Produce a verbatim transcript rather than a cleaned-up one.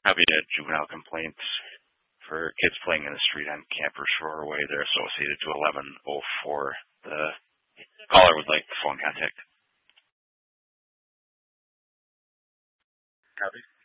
Happy to juvenile complaints for kids playing in the street on Camper Shore Way. They're associated to eleven oh four. The caller would like phone contact. Copy.